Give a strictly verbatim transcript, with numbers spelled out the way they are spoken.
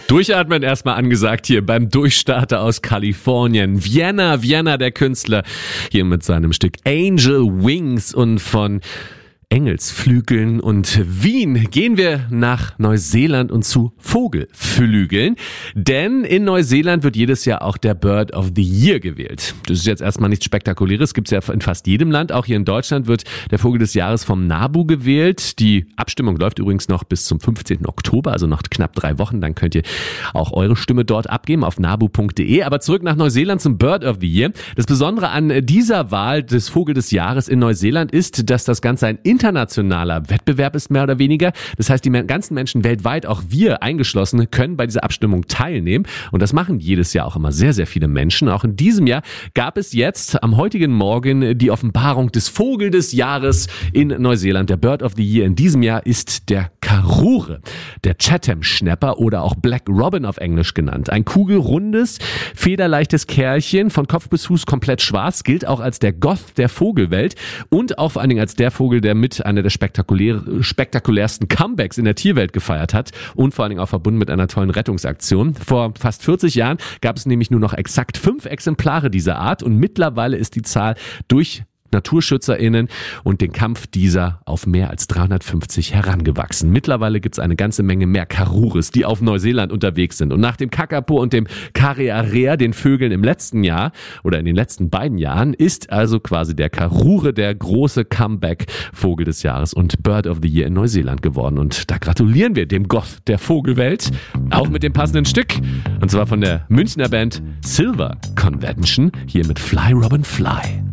Durchatmen erstmal angesagt hier beim Durchstarter aus Kalifornien. Vienna, Vienna, der Künstler, hier mit seinem Stück Angel Wings. Und von Engelsflügeln und Wien gehen wir nach Neuseeland und zu Vogelflügeln. Denn in Neuseeland wird jedes Jahr auch der Bird of the Year gewählt. Das ist jetzt erstmal nichts Spektakuläres, gibt's ja in fast jedem Land. Auch hier in Deutschland wird der Vogel des Jahres vom NABU gewählt. Die Abstimmung läuft übrigens noch bis zum fünfzehnten Oktober, also noch knapp drei Wochen. Dann könnt ihr auch eure Stimme dort abgeben auf nabu punkt de. Aber zurück nach Neuseeland zum Bird of the Year. Das Besondere an dieser Wahl des Vogel des Jahres in Neuseeland ist, dass das Ganze ein internationaler Wettbewerb ist, mehr oder weniger. Das heißt, die ganzen Menschen weltweit, auch wir eingeschlossen, können bei dieser Abstimmung teilnehmen. Und das machen jedes Jahr auch immer sehr, sehr viele Menschen. Auch in diesem Jahr gab es jetzt am heutigen Morgen die Offenbarung des Vogel des Jahres in Neuseeland. Der Bird of the Year in diesem Jahr ist der Karure, der Chatham-Schnapper oder auch Black Robin auf Englisch genannt. Ein kugelrundes, federleichtes Kerlchen, von Kopf bis Fuß komplett schwarz, gilt auch als der Goth der Vogelwelt und auch vor allen Dingen als der Vogel, der mit einer der spektakulär, spektakulärsten Comebacks in der Tierwelt gefeiert hat und vor allen Dingen auch verbunden mit einer tollen Rettungsaktion. Vor fast vierzig Jahren gab es nämlich nur noch exakt fünf Exemplare dieser Art und mittlerweile ist die Zahl durch NaturschützerInnen und den Kampf dieser auf mehr als dreihundertfünfzig herangewachsen. Mittlerweile gibt es eine ganze Menge mehr Karures, die auf Neuseeland unterwegs sind. Und nach dem Kakapo und dem Karearea, den Vögeln im letzten Jahr oder in den letzten beiden Jahren, ist also quasi der Karure der große Comeback-Vogel des Jahres und Bird of the Year in Neuseeland geworden. Und da gratulieren wir dem Goth der Vogelwelt, auch mit dem passenden Stück. Und zwar von der Münchner Band Silver Convention, hier mit Fly Robin Fly.